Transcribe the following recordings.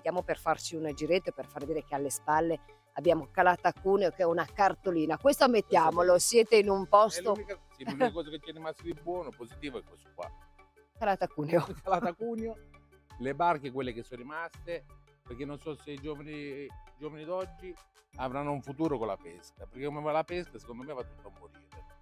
approfittiamo per farci un giretto e per far vedere che alle spalle abbiamo Calata Cuneo, che è una cartolina. Questo ammettiamolo, siete in un È posto l'unica cosa che c'è rimasto di buono, positivo, è questo qua. Calata Cuneo. Calata Cuneo, le barche quelle che sono rimaste, perché non so se i giovani d'oggi avranno un futuro con la pesca, perché come va la pesca secondo me va tutto a morire.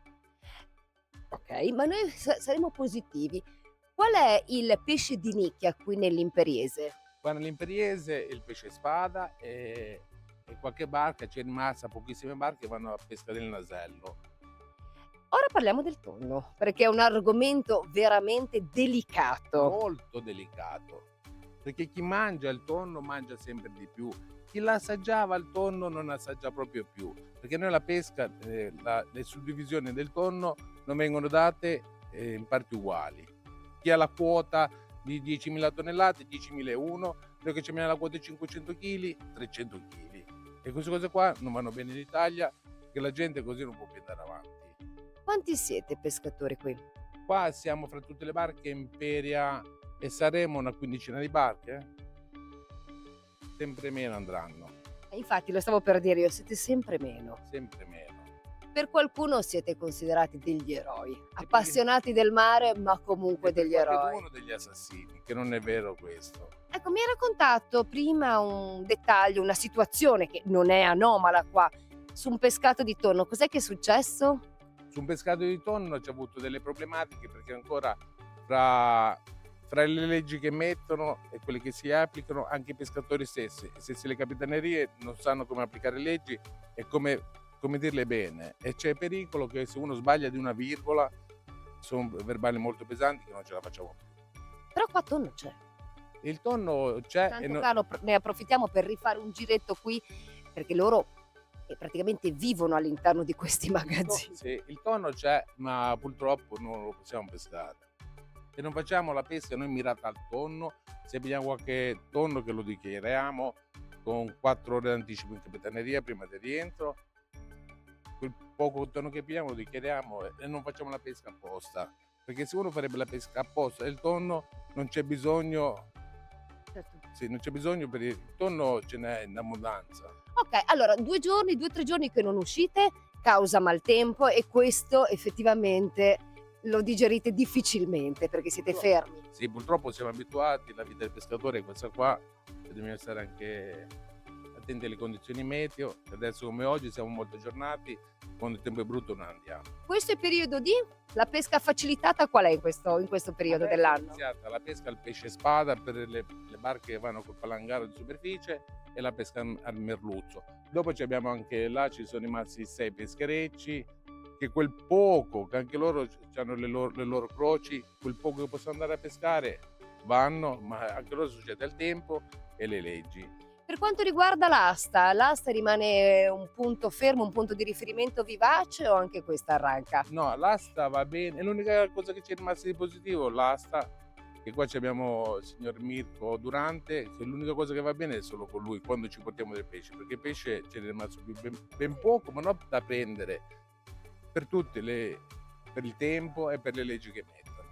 Okay, ma noi saremo positivi. Qual è il pesce di nicchia qui nell'Imperiese? Qua nell'Imperiese il pesce spada e qualche barca, c'è rimasta pochissime barche, vanno a pescare il nasello. Ora parliamo del tonno, perché è un argomento veramente delicato. Molto delicato, perché chi mangia il tonno mangia sempre di più, chi l'assaggiava il tonno non assaggia proprio più, perché noi la pesca, le suddivisioni del tonno non vengono date in parti uguali. Chi ha la quota di 10.000 tonnellate, 10.001, noi che abbiamo la quota di 500 kg, 300 kg. E queste cose qua non vanno bene in Italia, che la gente così non può più andare avanti. Quanti siete pescatori qui? Qua siamo fra tutte le barche Imperia e saremo una quindicina di barche. Sempre meno andranno, Infatti lo stavo per dire io, siete sempre meno. sempre meno. Per qualcuno siete considerati degli eroi, appassionati del mare, ma comunque E per degli eroi. qualcuno degli assassini, che non è vero questo. Ecco, mi hai raccontato prima un dettaglio, una situazione che non è anomala qua, su un pescato di tonno. Cos'è che è successo? Su un pescato di tonno c'è avuto delle problematiche perché ancora fra le leggi che mettono e quelle che si applicano, anche i pescatori stessi le capitanerie non sanno come applicare leggi e come dirle bene. E c'è pericolo che se uno sbaglia di una virgola, sono verbali molto pesanti che non ce la facciamo più. Però qua tonno c'è. Il tonno c'è e Tanto Carlo, ne approfittiamo per rifare un giretto qui, perché loro praticamente vivono all'interno di questi magazzini. sì, il tonno c'è, ma purtroppo non lo possiamo pescare. E non facciamo la pesca noi mirata al tonno, se abbiamo qualche tonno che lo dichiariamo con 4 ore d'anticipo in capitaneria prima del rientro, quel poco tonno che abbiamo lo dichiariamo e non facciamo la pesca apposta, perché se uno farebbe la pesca apposta del tonno non c'è bisogno, Certo. sì, non c'è bisogno, per il tonno ce n'è in abbondanza. Ok, allora 2 giorni, 2 o 3 giorni che non uscite causa maltempo e questo effettivamente lo digerite difficilmente perché siete fermi. Sì, purtroppo siamo abituati, la vita del pescatore è questa qua, e dobbiamo stare anche attenti alle condizioni meteo. Adesso come oggi siamo molto aggiornati, quando il tempo è brutto non andiamo. Questo è il periodo di la pesca facilitata qual è in questo periodo Adesso è dell'anno? iniziata la pesca al pesce spada per le barche che vanno col palangaro di superficie e la pesca al merluzzo. Dopo abbiamo anche là, ci sono rimasti 6 pescherecci, che quel poco, che anche loro hanno le loro croci, quel poco che possono andare a pescare vanno, ma anche loro succede il tempo e le leggi. Per quanto riguarda l'asta rimane un punto fermo, un punto di riferimento vivace o anche questa arranca? No, l'asta va bene, è l'unica cosa che c'è rimasta di positivo, l'asta, che qua abbiamo il signor Mirko Durante, che l'unica cosa che va bene è solo con lui, quando ci portiamo del pesce, perché pesce ce n'è rimasto ben poco, ma non da prendere, per per il tempo e per le leggi che mettono.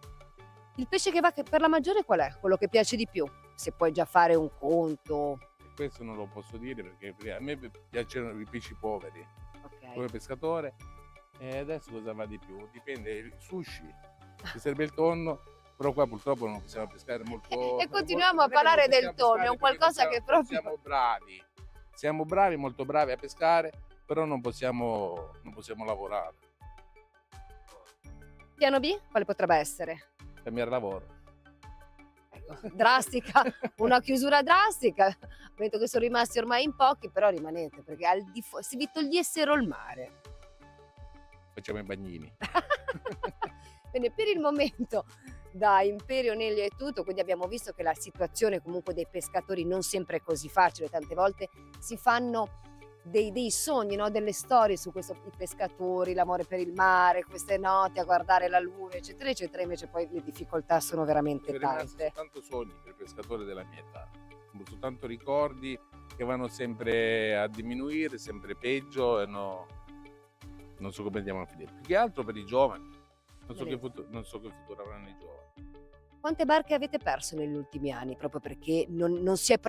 Il pesce che va per la maggiore qual è? Quello che piace di più? Se puoi già fare un conto. E questo non lo posso dire perché a me piacciono i pesci poveri, Ok. come pescatore. E adesso cosa va di più? Dipende, il sushi, ci serve il tonno, però qua purtroppo non possiamo pescare molto. E continuiamo a non è che non parlare del possiamo tonno, è pescare un qualcosa perché che proprio... siamo bravi, molto bravi a pescare, però non possiamo lavorare, Piano B? Quale potrebbe essere? cambiare lavoro. Ecco, drastica, una chiusura drastica. Vedo che sono rimasti ormai in pochi, però rimanete, perché se vi togliessero il mare. Facciamo i bagnini. Bene, per il momento da Imperio Nelli è tutto, quindi abbiamo visto che la situazione comunque dei pescatori non sempre è così facile, tante volte si fanno dei sogni, no? Delle storie su questo, i pescatori, l'amore per il mare, queste notti a guardare la luna, eccetera, eccetera, invece poi le difficoltà sono veramente Sono rimasti tante. soltanto sogni per il pescatore della mia età, soltanto ricordi che vanno sempre a diminuire, sempre peggio e non so come andiamo a finire. Più che altro per i giovani, non so che futuro avranno i giovani. Quante barche avete perso negli ultimi anni? Proprio perché non si è